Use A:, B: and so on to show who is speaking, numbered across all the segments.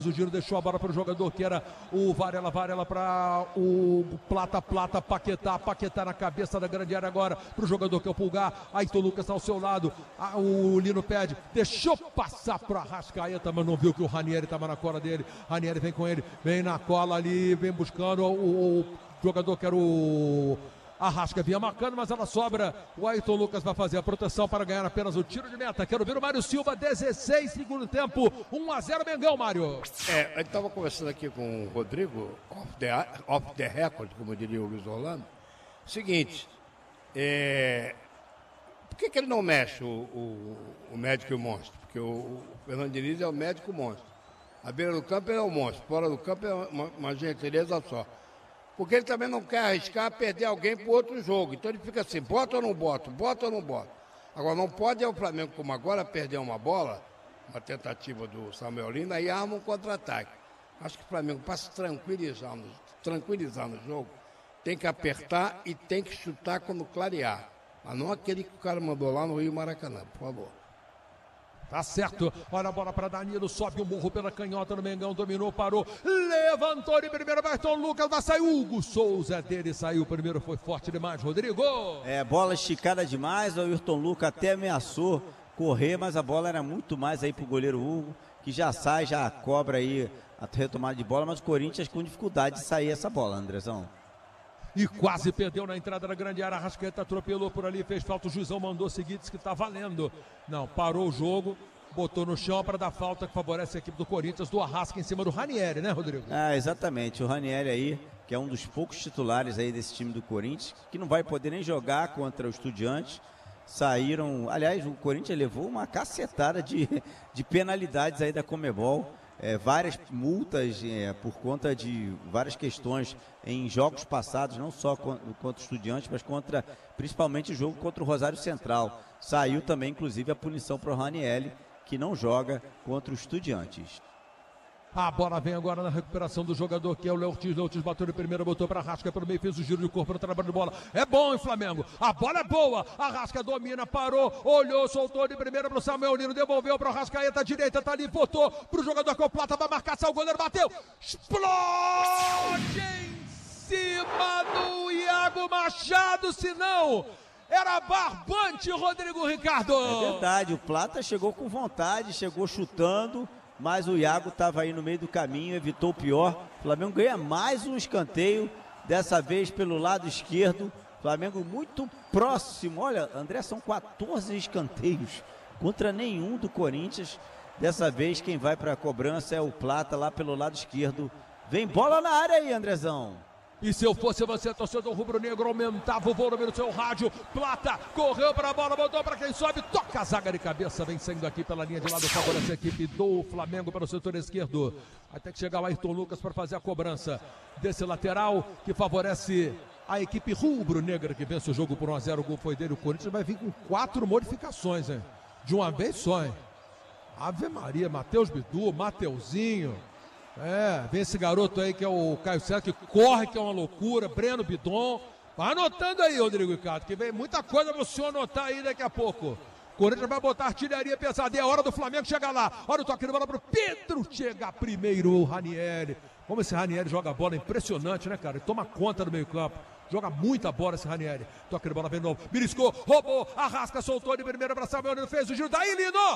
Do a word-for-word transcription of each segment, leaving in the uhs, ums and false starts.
A: O Giro deixou a bola para o jogador que era o Varela, Varela para o Plata, Plata, Paquetá, Paquetá na cabeça da grande área agora para o jogador que é o Pulgar. Ayrton Lucas ao seu lado, ah, o Lino pede, deixou passar para o Arrascaeta, mas não viu que o Ranieri estava na cola dele. Ranieri vem com ele, vem na cola ali, vem buscando o, o jogador que era o Arrasca, vinha marcando, mas ela sobra. O Ayrton Lucas vai fazer a proteção para ganhar apenas o tiro de meta. Quero ver o Mário Silva, dezesseis, segundo tempo, um a zero Mengão, Mário.
B: É, eu estava conversando aqui com o Rodrigo, off the, off the record, como diria o Luiz Orlando. Seguinte, é, por que, que ele não mexe o, o, o médico e o monstro? Porque o, o Fernando Diniz é o médico e o monstro. A beira do campo é o monstro, fora do campo é uma, uma gentileza só. Porque ele também não quer arriscar perder alguém para outro jogo. Então ele fica assim, bota ou não bota, bota ou não bota. Agora não pode é o Flamengo, como agora, perder uma bola, uma tentativa do Samuel Lino, aí arma um contra-ataque. Acho que o Flamengo, para se tranquilizar no, tranquilizar no jogo, tem que apertar e tem que chutar quando clarear. Mas não aquele que o cara mandou lá no Rio Maracanã, por favor.
A: Tá certo, olha a bola para Danilo, sobe o morro pela canhota no Mengão, dominou, parou, levantou de primeiro, Ayrton Lucas, vai sair, Hugo Souza dele, saiu primeiro, foi forte demais, Rodrigo.
C: É, bola esticada demais, o Ayrton Lucas até ameaçou correr, mas a bola era muito mais aí pro goleiro Hugo, que já sai, já cobra aí a retomada de bola, mas o Corinthians com dificuldade de sair essa bola, Andrezão.
A: E quase perdeu na entrada da grande área. Arrascaeta atropelou por ali, fez falta. O juizão mandou seguir, disse que tá valendo. Não, parou o jogo, botou no chão para dar falta que favorece a equipe do Corinthians, do Arrasca em cima do Ranieri, né, Rodrigo?
C: Ah, exatamente. O Ranieri aí, que é um dos poucos titulares aí desse time do Corinthians, que não vai poder nem jogar contra o Estudiantes. Saíram, aliás, o Corinthians levou uma cacetada de, de penalidades aí da Conmebol. É, várias multas é, por conta de várias questões em jogos passados, não só contra o Estudiantes, mas contra, principalmente o jogo contra o Rosário Central. Saiu também, inclusive, a punição para o Ranieri, que não joga contra o Estudiantes.
A: A bola vem agora na recuperação do jogador que é o Léo Ortiz. Léo Ortiz bateu de primeira, botou para Arrasca pelo meio, fez o giro de corpo no trabalho de bola. É bom, hein, Flamengo? A bola é boa. Arrasca domina, parou, olhou, soltou de primeira pro Samuel Lino, devolveu para o Arrascaeta, direita, tá ali, botou pro jogador com o Plata, vai marcar, saiu o goleiro, bateu. Explode em cima do Iago Machado, se não... Era barbante, Rodrigo Ricardo.
C: É verdade, o Plata chegou com vontade, chegou chutando, mas o Iago estava aí no meio do caminho, evitou o pior. O Flamengo ganha mais um escanteio, dessa vez pelo lado esquerdo. Flamengo muito próximo. Olha, André, são quatorze escanteios contra nenhum do Corinthians. Dessa vez quem vai para a cobrança é o Plata lá pelo lado esquerdo. Vem bola na área aí, Andrezão.
A: E se eu fosse você, torcedor rubro-negro, aumentava o volume no seu rádio. Plata correu para a bola, botou para quem sobe, toca a zaga de cabeça, vem saindo aqui pela linha de lado, favorece a equipe do Flamengo pelo setor esquerdo. Até que chegar o Ayrton Lucas para fazer a cobrança desse lateral que favorece a equipe rubro-negra que vence o jogo por um a zero. O gol foi dele. O Corinthians vai vir com quatro modificações, hein? De uma vez só, hein? Ave Maria, Matheus Bidu, Mateuzinho. É, vem esse garoto aí que é o Caio César, que corre, que é uma loucura, Breno Bidon. Vai anotando aí, Rodrigo Ricardo, que vem muita coisa para o senhor anotar aí daqui a pouco. Corinthians vai botar artilharia pesada, é a hora do Flamengo chegar lá. Olha o toque de bola pro Pedro, chega primeiro o Ranieri. Como esse Ranieri joga bola, impressionante, né, cara? Ele toma conta do meio campo. Joga muita bola esse Ranieri. Toque de bola, vem de novo. Beliscou, roubou, Arrasca, soltou de primeira para Samuel Lino, fez o giro, daí Lino,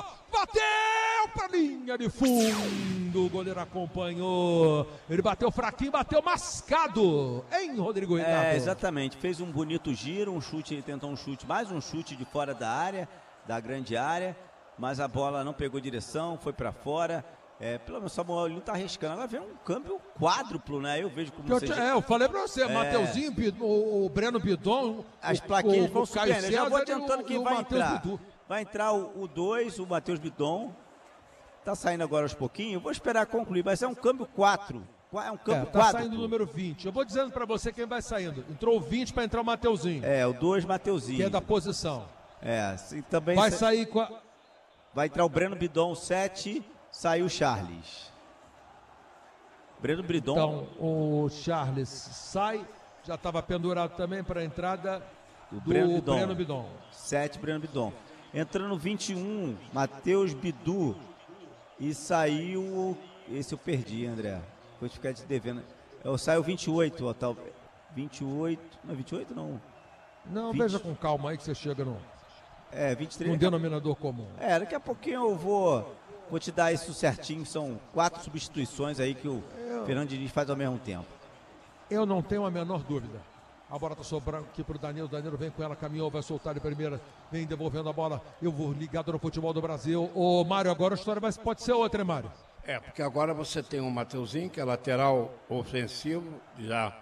A: bateu pra linha de fundo. O goleiro acompanhou. Ele bateu fraquinho, bateu mascado. Hein, Rodrigo Ricardo?
C: É, exatamente. Fez um bonito giro, um chute, ele tentou um chute, mais um chute de fora da área, da grande área, mas a bola não pegou direção, foi para fora. É, pelo menos o Samuel Lino tá arriscando. Agora vem um câmbio quádruplo, né? Eu vejo como
A: você... É, eu falei pra você, é... Mateuzinho, o, o Breno Bidon...
C: As plaquinhas o, vão subir, né? Já vou adiantando quem vai entrar. Bidu. Vai entrar o dois, o, o Matheus Bidon. Tá saindo agora aos pouquinhos. Eu vou esperar concluir, mas é um câmbio quatro. É um câmbio
A: é, tá
C: quádruplo.
A: Saindo o número vinte. Eu vou dizendo pra você quem vai saindo. Entrou o vinte pra entrar o Mateuzinho.
C: É, o dois, Mateuzinho.
A: Que é da posição.
C: É, e também...
A: Vai sa... sair com a...
C: Vai entrar o Breno Bidon, sete... Saiu o Charles. Breno Bidon.
A: Então, o Charles sai. Já estava pendurado também para a entrada do, do Breno Bidon. Breno Bidon.
C: sete, Breno Bidon. Entrando vinte e um, Matheus Bidu. E saiu esse eu perdi, André. Vou ficar te devendo. Eu saio vinte e oito, ó, tal. vinte e oito, não é vinte e oito não.
A: Não,
C: vinte
A: veja com calma aí que você chega no,
C: é, vinte e três.
A: num denominador comum.
C: É, daqui a pouquinho eu vou, vou te dar isso certinho. São quatro substituições aí que o eu, Fernando Diniz faz ao mesmo tempo.
A: Eu não tenho a menor dúvida. A bola está sobrando aqui para o Danilo. Danilo vem com ela, caminhou, vai soltar de primeira. Vem devolvendo a bola. Eu vou ligado no futebol do Brasil. Ô, Mário, agora a história vai, pode ser outra, hein, Mário?
B: É, porque agora você tem o Mateuzinho, que é lateral ofensivo, já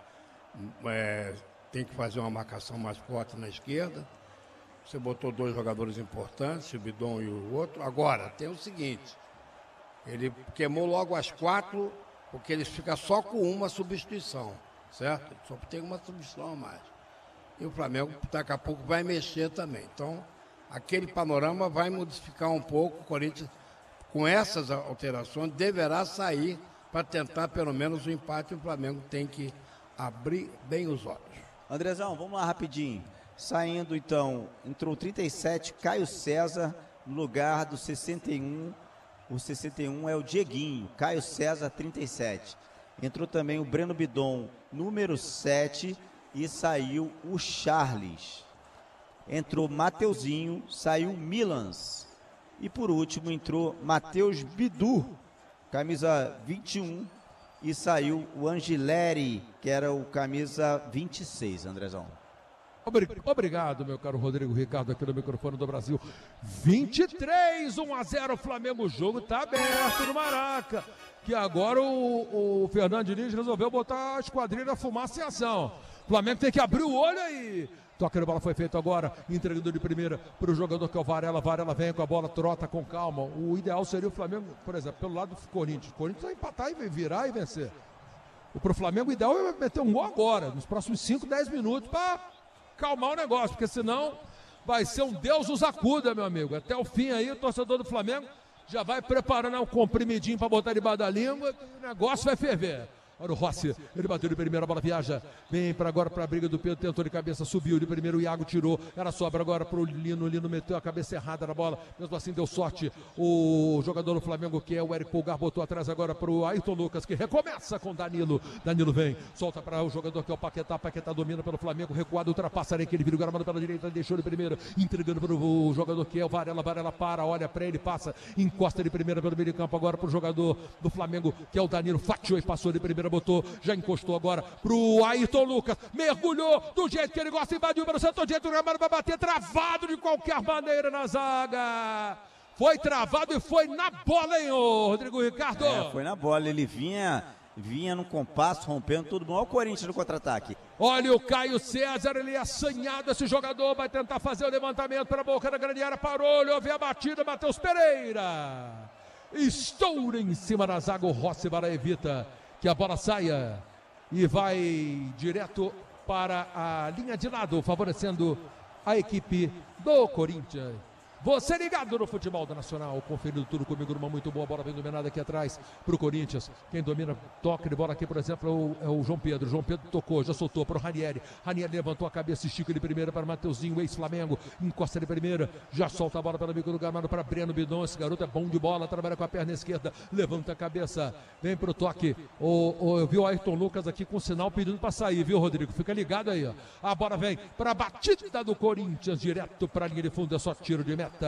B: é, tem que fazer uma marcação mais forte na esquerda. Você botou dois jogadores importantes, o Bidon e o outro. Agora, tem o seguinte, ele queimou logo as quatro, porque ele fica só com uma substituição, certo? Só tem uma substituição a mais. E o Flamengo, daqui a pouco, vai mexer também. Então, aquele panorama vai modificar um pouco. O Corinthians, com essas alterações, deverá sair para tentar pelo menos o empate. O Flamengo tem que abrir bem os olhos.
C: Andrezão, vamos lá rapidinho. Saindo então, entrou trinta e sete, Caio César, no lugar do sessenta e um. O sessenta e um é o Dieguinho, Caio César, trinta e sete. Entrou também o Breno Bidon, número sete, e saiu o Charles. Entrou Mateuzinho, saiu Milans. E por último entrou Matheus Bidu, camisa vinte e um, e saiu o Angileri, que era o camisa vinte e seis, Andrezão.
A: Obrigado, meu caro Rodrigo Ricardo, aqui no microfone do Brasil. vinte e três, um a zero, Flamengo. O jogo está aberto no Maraca. Que agora o, o Fernando Diniz resolveu botar a esquadrilha da fumaça em ação. O Flamengo tem que abrir o olho aí. Toque de bola foi feito agora, entregando de primeira para o jogador que é o Varela. Varela vem com a bola, trota com calma. O ideal seria o Flamengo, por exemplo, pelo lado do Corinthians. O Corinthians vai empatar e vai virar e vencer. Para o Flamengo, o ideal é meter um gol agora, nos próximos cinco, dez minutos, para calmar o negócio, porque senão vai ser um Deus nos acuda, meu amigo. Até o fim aí, o torcedor do Flamengo já vai preparando um comprimidinho para botar debaixo da língua, que o negócio vai ferver. Olha o Rossi, ele bateu de primeira, a bola viaja, vem para agora para a briga do Pedro, tentou de cabeça, subiu de primeiro, o Iago tirou, era sobra agora para o Lino, o Lino meteu a cabeça errada na bola, mesmo assim deu sorte, o jogador do Flamengo, que é o Eric Pulgar, botou atrás agora para o Ayrton Lucas, que recomeça com Danilo, Danilo vem, solta para o jogador que é o Paquetá, Paquetá domina pelo Flamengo, recuado, ultrapassa ali, que ele vira o gramado pela direita, deixou de primeiro, entregando para o jogador que é o Varela, Varela para, olha para ele, passa, encosta de primeira pelo meio de campo agora para o jogador do Flamengo, que é o Danilo, fatiou e passou de primeira, botou, já encostou agora pro Ayrton Lucas, mergulhou do jeito que ele gosta, invadiu para o setor direito, o gramado vai bater, travado de qualquer maneira na zaga. Foi travado e foi na bola, hein, ô Rodrigo Ricardo?
C: É, foi na bola, ele vinha, vinha no compasso, rompendo tudo bom. Olha o Corinthians no contra-ataque.
A: Olha o Caio César, ele é assanhado, esse jogador vai tentar fazer o levantamento para a boca da grande área, parou, olhou, veio a batida, Matheus Pereira. Estoura em cima da zaga, o Rossi para evita que a bola saia e vai direto para a linha de lado, favorecendo a equipe do Corinthians. Você ligado no futebol do Nacional, conferindo tudo comigo numa muito boa bola, bem dominada aqui atrás para o Corinthians. Quem domina, toque de bola aqui, por exemplo, é o, é o João Pedro. João Pedro tocou, já soltou para o Ranieri. Ranieri levantou a cabeça, estica de primeira para Mateuzinho, ex-Flamengo. Encosta de primeira, já solta a bola pelo bico do gramado para Breno Bidon. Esse garoto é bom de bola, trabalha com a perna esquerda, levanta a cabeça, vem para o toque. O, o, eu vi o Ayrton Lucas aqui com sinal pedindo para sair, viu, Rodrigo? Fica ligado aí, ó. A bola vem para a batida do Corinthians, direto para a linha de fundo, é só tiro de meta.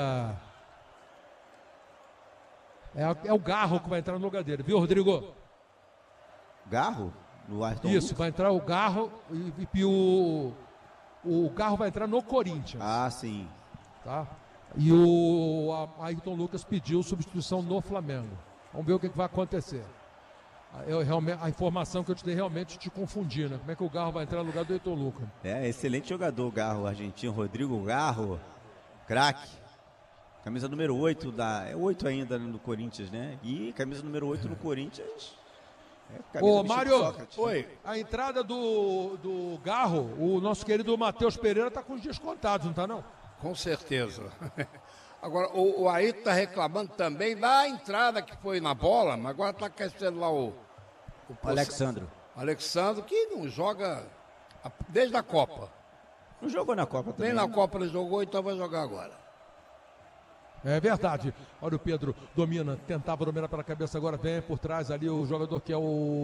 A: É, é o Garro que vai entrar no lugar dele, viu, Rodrigo?
C: Garro? No Ayrton
A: Isso,
C: Lucas?
A: vai entrar o Garro e, e o, o Garro vai entrar no Corinthians.
C: Ah, sim.
A: Tá? E o a, Ayrton Lucas pediu substituição no Flamengo. Vamos ver o que, que vai acontecer. Eu, realmente, a informação que eu te dei realmente te confundi, né? Como é que o Garro vai entrar no lugar do Ayrton Lucas?
C: É, excelente jogador o Garro, o argentino Rodrigo Garro, craque. Camisa número oito, da, é oito ainda no Corinthians, né? E camisa número oito no Corinthians.
A: É Ô, Mário, oi. A entrada do, do Garro, o nosso querido Matheus Pereira está com os dias contados, não está não?
B: Com certeza. Agora, o, o Ayrton está reclamando também da entrada que foi na bola, mas agora está querendo lá o...
C: O Alexandro.
B: Alexandro, que não joga desde a Copa.
C: Não jogou na Copa também.
B: Nem na Copa ele jogou, então vai jogar agora.
A: É verdade. Olha o Pedro, domina, tentava dominar pela cabeça, agora vem por trás ali o jogador que é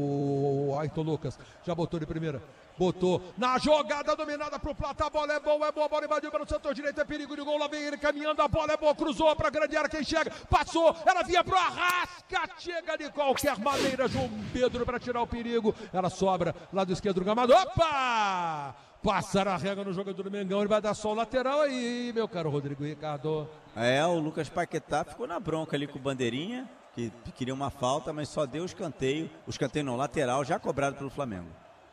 A: o Ayrton Lucas. Já botou de primeira. Botou na jogada dominada pro Plata, a bola é boa, é boa, a bola invadiu pelo setor direito, é perigo de gol, lá vem ele caminhando, a bola é boa, cruzou pra grande área, quem chega, passou, ela vinha pro Arrasca, chega de qualquer maneira, João Pedro pra tirar o perigo, ela sobra, lado esquerdo do gramado, opa! Passar a regra no jogador do Mengão, ele vai dar só o lateral aí, meu caro Rodrigo Ricardo.
C: É, o Lucas Paquetá ficou na bronca ali com o Bandeirinha, que queria uma falta, mas só deu o escanteio, o escanteio não, lateral, já cobrado pelo Flamengo.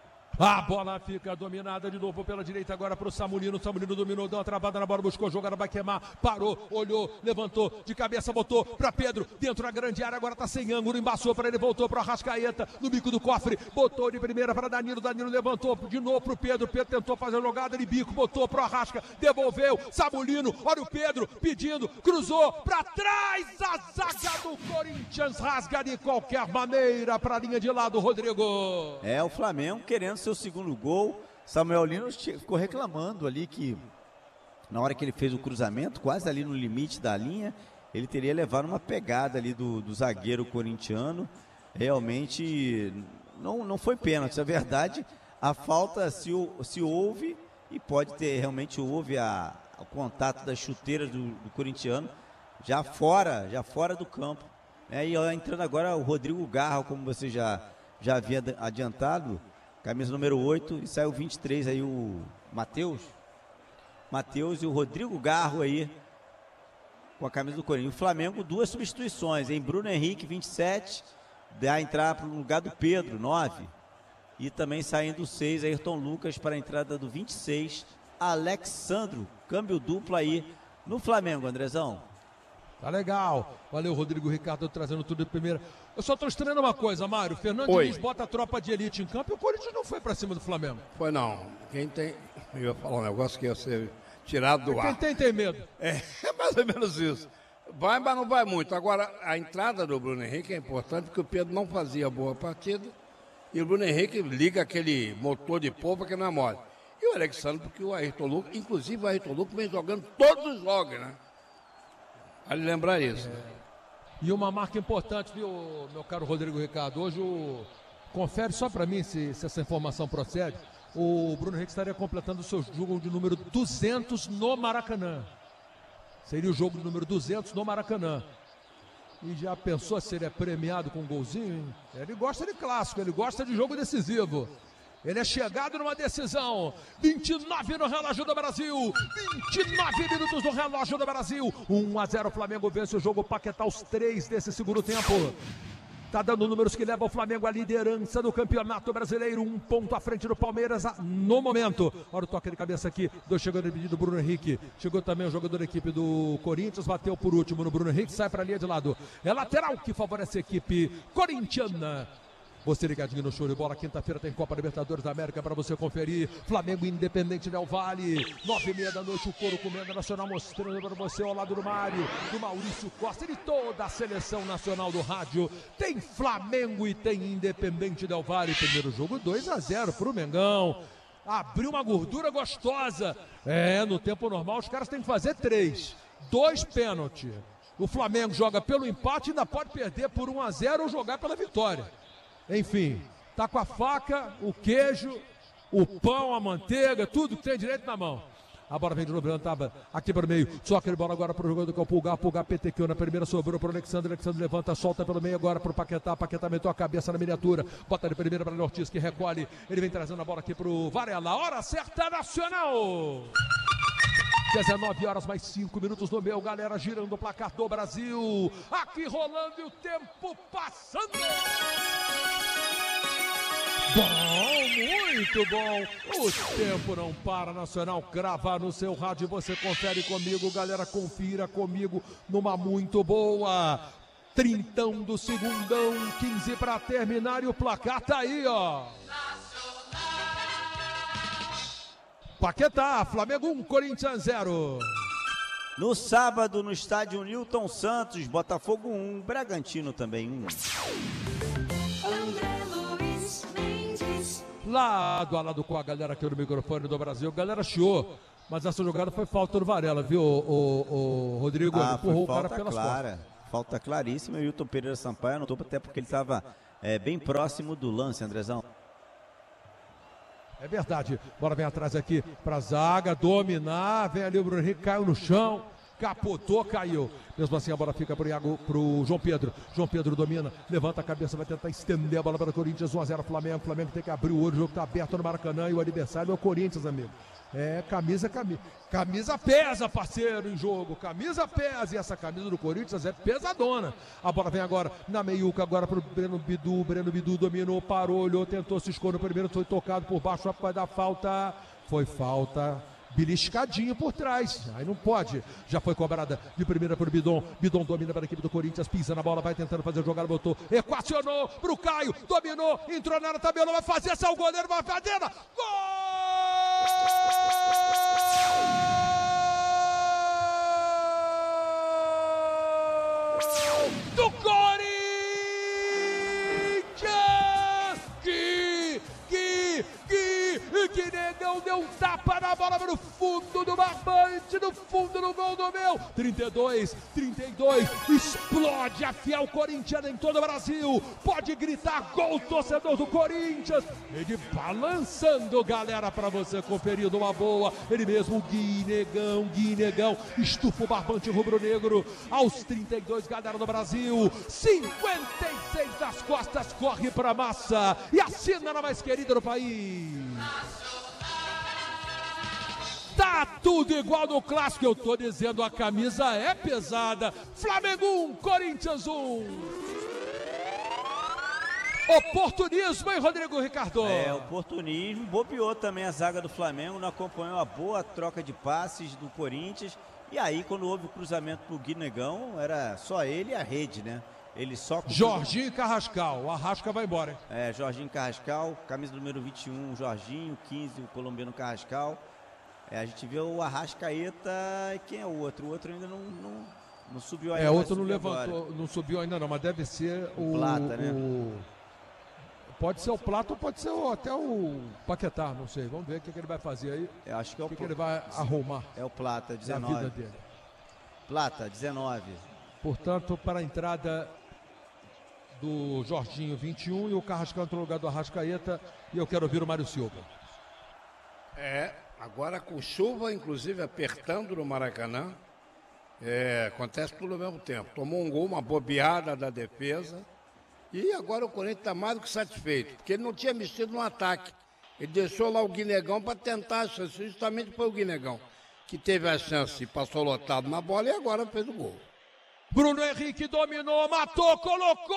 A: A bola fica dominada de novo pela direita agora para o Samulino. O Samulino dominou, deu uma travada na bola, buscou jogar, vai queimar, parou, olhou, levantou, de cabeça, botou para Pedro, dentro da grande área, agora tá sem ângulo, embaçou para ele, voltou para o Arrascaeta, no bico do cofre, botou de primeira para Danilo, Danilo levantou de novo para o Pedro, Pedro tentou fazer a jogada, ele bico, botou para o Arrasca, devolveu, Samulino, olha o Pedro, pedindo, cruzou para trás, a zaga do Corinthians rasga de qualquer maneira para a linha de lado, Rodrigo.
C: É, o Flamengo querendo ser o segundo gol. Samuel Lino ficou reclamando ali que na hora que ele fez o cruzamento, quase ali no limite da linha, ele teria levado uma pegada ali do, do zagueiro corintiano. Realmente não, não foi pênalti, é verdade. A falta se, se houve, e pode ter, realmente houve a, o contato das chuteiras do, do corintiano já fora, já fora do campo. É, e ó, entrando agora o Rodrigo Garro, como você já, já havia adiantado, camisa número oito, e saiu vinte e três aí o Matheus. Matheus e o Rodrigo Garro aí com a camisa do Corinthians. O Flamengo, duas substituições, em Bruno Henrique, vinte e sete, dá entrar para o lugar do Pedro, nove. E também saindo seis, Ayrton Lucas para a entrada do vinte e seis, Alexandro, câmbio duplo aí no Flamengo, Andrezão.
A: Tá legal. Valeu, Rodrigo Ricardo, trazendo tudo de primeira. Eu só tô estranhando uma coisa, Mário. Fernando Diniz bota a tropa de elite em campo e o Corinthians não foi pra cima do Flamengo.
B: Foi não. Quem tem... Eu ia falar um negócio que ia ser tirado do
A: Quem
B: ar.
A: Quem tem, tem medo.
B: É, é mais ou menos isso. Vai, mas não vai muito. Agora, a entrada do Bruno Henrique é importante porque o Pedro não fazia boa partida e o Bruno Henrique liga aquele motor de polpa que não é mole. E o Alexandre, porque o Ayrton Lucas, inclusive o Ayrton Lucas vem jogando todos os jogos, né? Vale lembrar isso. É.
A: E uma marca importante, viu, meu caro Rodrigo Ricardo? Hoje, o... confere só para mim se, se essa informação procede. O Bruno Henrique estaria completando o seu jogo de número duzentos no Maracanã. Seria o jogo de número duzentos no Maracanã. E já pensou se ele é premiado com um golzinho? Hein? Ele gosta de clássico, ele gosta de jogo decisivo. Ele é chegado numa decisão. vinte e nove no relógio do Brasil. vinte e nove minutos no relógio do Brasil. um a zero, o Flamengo vence o jogo. Paquetá os três desse segundo tempo. Tá dando números que levam o Flamengo à liderança do Campeonato Brasileiro. Um ponto à frente do Palmeiras no momento. Olha o toque de cabeça aqui do chegando do Bruno Henrique. Chegou também o jogador da equipe do Corinthians. Bateu por último no Bruno Henrique. Sai para a linha de lado. É lateral que favorece a equipe corintiana. Você ligadinho no show de bola, quinta-feira tem Copa Libertadores da América para você conferir. Flamengo Independente Del Valle, nove e meia da noite, o couro comendo nacional mostrando para você ao lado do Mário, do Maurício Costa e de toda a seleção nacional do rádio. Tem Flamengo e tem Independente Del Valle, primeiro jogo dois a zero para o Mengão. Abriu uma gordura gostosa. É, no tempo normal os caras têm que fazer três, dois pênaltis. O Flamengo joga pelo empate e ainda pode perder por um a zero ou jogar pela vitória. Enfim, tá com a faca, o queijo, o pão, a manteiga, tudo que tem direito na mão. A bola vem de novo, levantava aqui para o meio. Só aquele bola agora para o jogador que é o Pulgar. Pulgar petequeu na primeira, sobrou para o Alexandre. Alexandre levanta, solta pelo meio agora para o Paquetá. Paquetá meteu a cabeça na miniatura. Bota de primeira para o Ortiz que recolhe. Ele vem trazendo a bola aqui para o Varela. Hora certa, Nacional! dezenove horas mais cinco minutos no meu, galera, girando o placar do Brasil. Aqui rolando e o tempo passando. Bom, muito bom. O tempo não para, Nacional crava no seu rádio. Você confere comigo, galera, confira comigo numa muito boa. Trintão do segundão, quinze para terminar e o placar tá aí, ó. Paquetá, Flamengo um, Corinthians zero.
C: No sábado, no estádio Newton Santos, Botafogo um, Bragantino também um.
D: André Luiz Mendes,
A: lado a lado com a galera aqui no microfone do Brasil. A galera chiou, mas essa jogada foi falta do Varela, viu, o, o, o Rodrigo?
C: Ah,
A: ele empurrou o
C: falta
A: cara pelas
C: clara,
A: costas.
C: falta claríssima. E o Hilton Pereira Sampaio anotou até porque ele estava é, bem próximo do lance, Andrezão.
A: É verdade. Bora vem atrás aqui pra zaga, dominar. Vem ali o Bruno Henrique, caiu no chão. Capotou, caiu. Mesmo assim a bola fica pro, Iago, pro João Pedro. João Pedro domina, levanta a cabeça, vai tentar estender a bola para o Corinthians. um a zero Flamengo. Flamengo tem que abrir o olho, o jogo tá aberto no Maracanã e o adversário é o Corinthians, amigo. É, camisa, camisa. Camisa pesa, parceiro, em jogo. Camisa pesa. E essa camisa do Corinthians é pesadona. A bola vem agora na meiuca, agora pro Breno Bidu. Breno Bidu dominou, parou, olhou, tentou se esconder no primeiro, foi tocado por baixo, vai dar falta. Foi falta. Beliscadinho por trás, aí não pode. Já foi cobrada de primeira por Bidon. Bidon domina para a equipe do Corinthians, pisa na bola, vai tentando fazer a jogada, botou, equacionou pro Caio, dominou, entrou na tabela, vai fazer essa, o goleiro vai fazer. Gol! Do Corinthians! Que, que, que, que negão deu um tapa na bola no fundo do barbante, no fundo do gol do meu. trinta e dois, trinta e dois, explode a fiel corintiana em todo o Brasil. Pode gritar gol, torcedor do Corinthians. Ele balançando, galera, pra você conferir numa boa. Ele mesmo, Gui Negão, Gui Negão, estufa o barbante rubro-negro. Aos trinta e dois, galera do Brasil, cinquenta e seis das costas, corre pra massa e assina na mais querida do país. Tá tudo igual no clássico, eu tô dizendo, a camisa é pesada. Flamengo um, Corinthians um. Oportunismo, hein, Rodrigo Ricardo?
C: É, oportunismo, bobeou também a zaga do Flamengo, não acompanhou a boa troca de passes do Corinthians. E aí, quando houve o cruzamento pro Gui Negão, era só ele e a rede, né? Ele só...
A: Jorginho e Carrascal, o Arrasca vai embora, hein?
C: É, Jorginho Carrascal, camisa número vinte e um, Jorginho, quinze, o colombiano Carrascal. É, a gente viu o Arrascaeta e quem é o outro? O outro ainda não, não, não subiu ainda.
A: É, outro não levantou, agora. Não subiu ainda não, mas deve ser o...
C: Plata, né?
A: O... Pode ser o Plata ou pode ser o, até o Paquetá, não sei. Vamos ver o que, que ele vai fazer aí.
C: Eu acho que é o,
A: o que, que ele vai arrumar.
C: É o Plata, dezenove.
A: Na vida dele.
C: Plata, dezenove.
A: Portanto, para a entrada do Jorginho, vinte e um, e o Carrascal entrou no lugar do Arrascaeta, e eu quero ouvir o Mário Silva.
B: É, agora com chuva, inclusive apertando no Maracanã, é, acontece tudo ao mesmo tempo. Tomou um gol, uma bobeada da defesa, e agora o Corinthians está mais do que satisfeito, porque ele não tinha mexido no ataque. Ele deixou lá o Guinegão para tentar a chance, justamente foi o Guinegão que teve a chance e passou lotado na bola e agora fez o gol.
A: Bruno Henrique dominou, matou, colocou!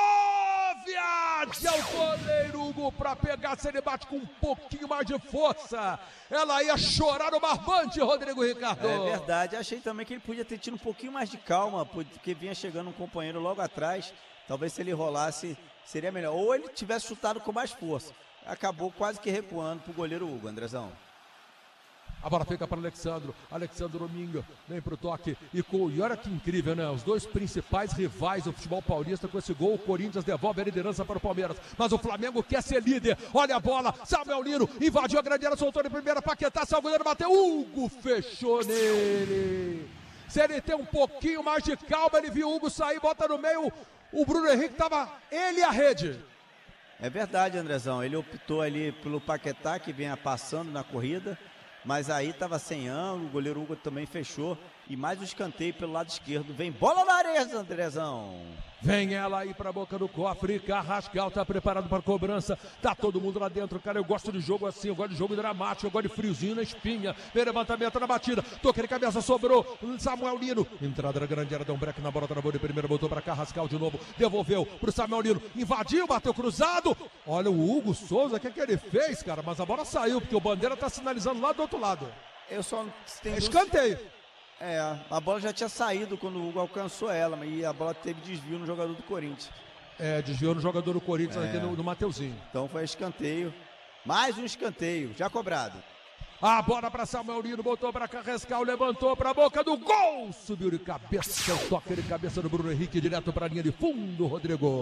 A: Viade ao goleiro Hugo para pegar, se ele bate com um pouquinho mais de força. Ela ia chorar no barbante, Rodrigo Ricardo.
C: É verdade, achei também que ele podia ter tido um pouquinho mais de calma, porque vinha chegando um companheiro logo atrás. Talvez se ele rolasse, seria melhor. Ou ele tivesse chutado com mais força. Acabou quase que recuando pro goleiro Hugo, Andrezão.
A: A bola fica para Alexandro, Alexandro Domingo, vem pro toque e, com, e olha que incrível, né? Os dois principais rivais do futebol paulista com esse gol, o Corinthians devolve a liderança para o Palmeiras, mas o Flamengo quer ser líder. Olha a bola, Samuel Lino invadiu a grande área, soltou de primeira, Paquetá, saiu o goleiro, bateu, Hugo fechou nele. Se ele tem um pouquinho mais de calma, ele viu o Hugo sair, bota no meio, o Bruno Henrique tava ele e a rede.
C: É verdade, Andrezão, ele optou ali pelo Paquetá, que vinha passando na corrida, mas aí estava sem ângulo, o goleiro Hugo também fechou. E mais um escanteio pelo lado esquerdo. Vem bola na areia, Andrezão.
A: Vem ela aí pra boca do cofre. Carrascal tá preparado para cobrança. Tá todo mundo lá dentro, cara. Eu gosto de jogo assim, eu gosto de jogo dramático, eu gosto de friozinho na espinha. Vem levantamento na batida. Toque de cabeça, sobrou. Samuel Lino. Entrada da grande área, dá um break na bola, travou de primeira, botou pra Carrascal de novo. Devolveu pro Samuel Lino. Invadiu, bateu cruzado. Olha o Hugo Souza, o que, é que ele fez, cara? Mas a bola saiu, porque o Bandeira tá sinalizando lá do outro lado.
C: Eu só tenho...
A: Escanteio.
C: É, a bola já tinha saído quando o Hugo alcançou ela, e a bola teve desvio no jogador do Corinthians.
A: É, desviou no jogador do Corinthians, é. aqui no, no Mateuzinho.
C: Então foi escanteio, mais um escanteio, já cobrado.
A: A bola para Samuel Lino, botou para Carrascal, levantou para a boca do gol, subiu de cabeça, o toque de cabeça do Bruno Henrique, direto para a linha de fundo, Rodrigo.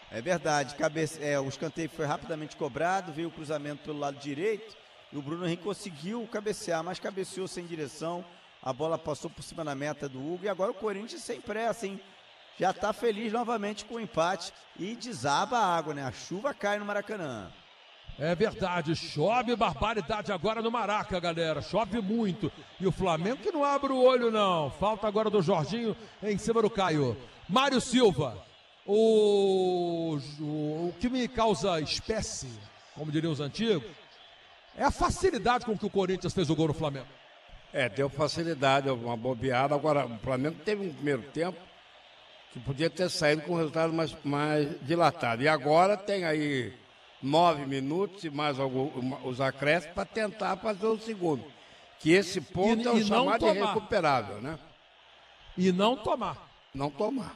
C: É verdade, cabeça, é, o escanteio foi rapidamente cobrado, veio o cruzamento pelo lado direito e o Bruno Henrique conseguiu cabecear, mas cabeceou sem direção, a bola passou por cima da meta do Hugo e agora o Corinthians sem pressa, hein? Já está feliz novamente com o empate e desaba a água, né? A chuva cai no Maracanã.
A: É verdade, chove barbaridade agora no Maraca, galera, chove muito. E o Flamengo que não abre o olho não, falta agora do Jorginho em cima do Caio. Mário Silva, o, o, o que me causa espécie, como diriam os antigos, é a facilidade com que o Corinthians fez o gol no Flamengo.
B: É, deu facilidade, uma bobeada. Agora, o Flamengo teve um primeiro tempo que podia ter saído com um resultado mais, mais dilatado. E agora tem aí nove minutos e mais algum, os acréscimos para tentar fazer o segundo. Que esse ponto
A: e,
B: é o
A: e
B: chamado
A: tomar.
B: irrecuperável, né?
A: E não tomar.
B: Não tomar.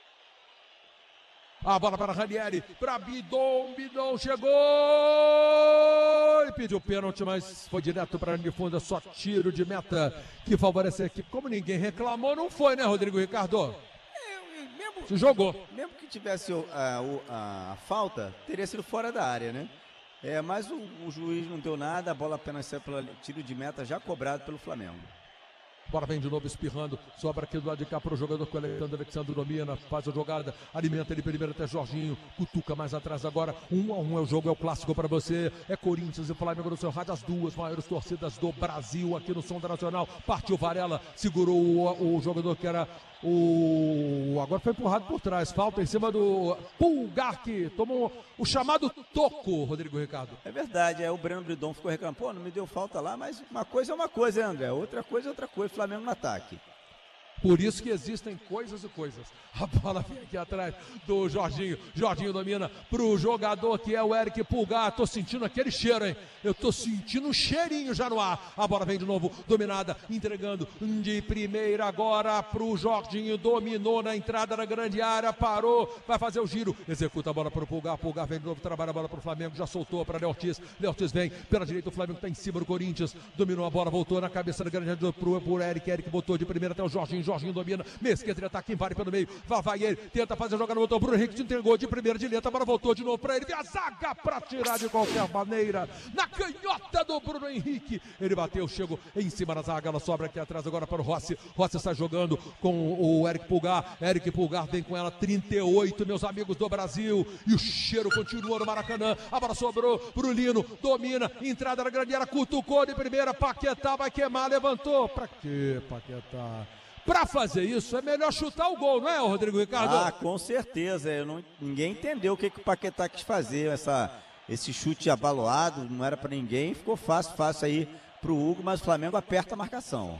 A: A bola para Ranieri, para Bidon, Bidon chegou e pediu pênalti, mas foi direto para a linha de fundo, só tiro de meta que favorece a equipe. Como ninguém reclamou, não foi, né, Rodrigo Ricardo?
C: É, mesmo,
A: Se jogou.
C: Mesmo que tivesse a, a, a falta, teria sido fora da área, né? É, mas o, o juiz não deu nada, a bola apenas saiu pelo tiro de meta já cobrado pelo Flamengo.
A: Bora, vem de novo espirrando, sobra aqui do lado de cá para o jogador que o Alexandre Alexandre domina, faz a jogada, alimenta ele primeiro até Jorginho, cutuca mais atrás agora, um a um é o jogo, é o clássico para você, é Corinthians e Flamengo no seu rádio, as duas maiores torcidas do Brasil aqui no Som da Nacional, partiu Varela, segurou o, o jogador que era o... agora foi empurrado por trás, falta em cima do Pulgar, que tomou o chamado toco, Rodrigo Ricardo.
C: É verdade, é, o Breno Bridon ficou reclamando, pô, não me deu falta lá, mas uma coisa é uma coisa, hein, André, outra coisa é outra coisa, Flamengo no ataque.
A: Por isso que existem coisas e coisas. A bola vem aqui atrás do Jorginho. Jorginho domina pro jogador que é o Eric Pulgar. Tô sentindo aquele cheiro, hein? Eu tô sentindo um cheirinho já no ar. A bola vem de novo, dominada, entregando de primeira agora pro Jorginho. Dominou na entrada da grande área, parou, vai fazer o giro. Executa a bola pro Pulgar. Pulgar vem de novo, trabalha a bola pro Flamengo. Já soltou para Léo Ortiz. Léo Ortiz vem pela direita. O Flamengo tá em cima do Corinthians. Dominou a bola, voltou na cabeça da grande área pro, pro Eric. Eric botou de primeira até o Jorginho. Jorginho domina, Mesquita, ele ataca, invade pelo meio, vai, vai ele, tenta fazer a jogada, voltou, Bruno Henrique entregou de primeira de letra, agora voltou de novo pra ele, vem a zaga pra tirar de qualquer maneira, na canhota do Bruno Henrique, ele bateu, chegou em cima da zaga, ela sobra aqui atrás agora para o Rossi, Rossi está jogando com o Eric Pulgar, Eric Pulgar vem com ela, trinta e oito, meus amigos do Brasil, e o cheiro continua no Maracanã, a bola sobrou pro Lino, domina, entrada na grande área, cutucou de primeira, Paquetá vai queimar, levantou, pra quê, Paquetá? Pra fazer isso, é melhor chutar o gol, não é, Rodrigo Ricardo?
C: Ah, com certeza. Eu não, ninguém entendeu o que, que o Paquetá quis fazer. Essa, esse chute abaloado, não era pra ninguém. Ficou fácil, fácil aí pro Hugo, mas o Flamengo aperta a marcação.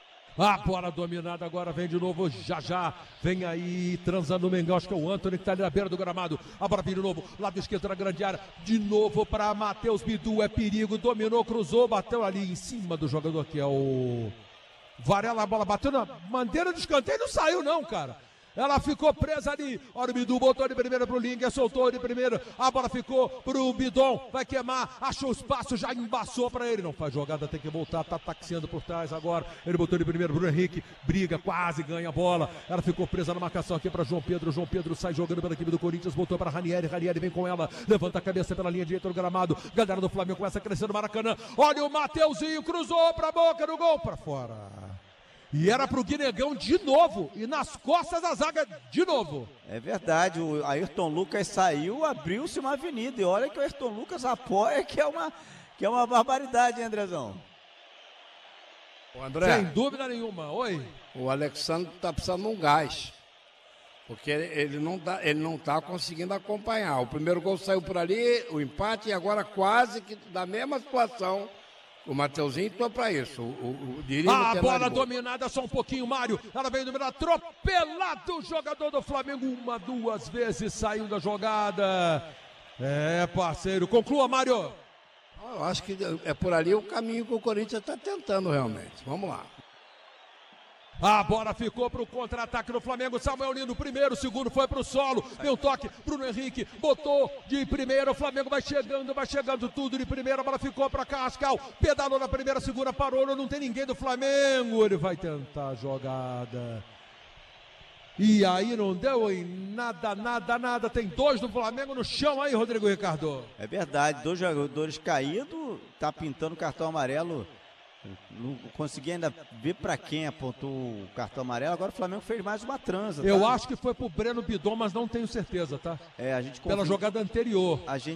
A: A bola dominada agora vem de novo, já já, vem aí transando o Mengão, acho que é o Antony que tá ali na beira do gramado, a bola vem de novo, lado esquerdo na grande área, de novo para Matheus Bidu, é perigo, dominou, cruzou, bateu ali em cima do jogador que é o... Varela, a bola bateu na bandeira do escanteio, não saiu não, cara. Ela ficou presa ali. Olha o Bidu, botou de primeira pro Linga, soltou de primeira. A bola ficou pro Bidon, vai queimar, achou espaço, já embaçou pra ele. Não faz jogada, tem que voltar, tá taxiando por trás agora. Ele botou de primeira pro Henrique, briga, quase ganha a bola. Ela ficou presa na marcação aqui pra João Pedro. João Pedro sai jogando pela equipe do Corinthians, voltou pra Ranieri. Ranieri vem com ela, levanta a cabeça pela linha direita do gramado. Galera do Flamengo começa a crescer no Maracanã. Olha o Mateuzinho, cruzou pra boca do gol, pra fora. E era pro Guinegão de novo. E nas costas da zaga de novo.
C: É verdade, o Ayrton Lucas saiu, abriu-se uma avenida. E olha que o Ayrton Lucas apoia, que é uma, que é uma barbaridade, hein, Andrezão?
B: O André,
A: sem dúvida nenhuma. Oi.
B: O Alexandre tá precisando de um gás. Porque ele não tá, ele não tá conseguindo acompanhar. O primeiro gol saiu por ali, o empate, e agora quase que da mesma situação. O Mateuzinho entrou pra isso. O, o, o
A: a bola dominada, só um pouquinho, Mário. Ela vem dominada, atropelado o jogador do Flamengo. Uma, duas vezes saiu da jogada. É, parceiro. Conclua, Mário.
B: Eu acho que é por ali o caminho que o Corinthians está tentando realmente. Vamos lá.
A: A bola ficou para o contra-ataque do Flamengo. Samuel Lino, primeiro, segundo foi para o solo. Deu um toque, Bruno Henrique botou de primeira. O Flamengo vai chegando, vai chegando tudo de primeira. A bola ficou para Carrascal. Pedalou na primeira, segura, parou. Não tem ninguém do Flamengo. Ele vai tentar a jogada. E aí não deu em nada, nada, nada. Tem dois do Flamengo no chão aí, Rodrigo Ricardo.
C: É verdade, dois jogadores caídos, tá pintando cartão amarelo. Não consegui ainda ver para quem apontou o cartão amarelo. Agora o Flamengo fez mais uma transa.
A: Eu
C: tá?
A: acho que foi pro Breno Bidon, mas não tenho certeza, tá?
C: É, a gente
A: Pela
C: confia...
A: jogada anterior.
C: A gente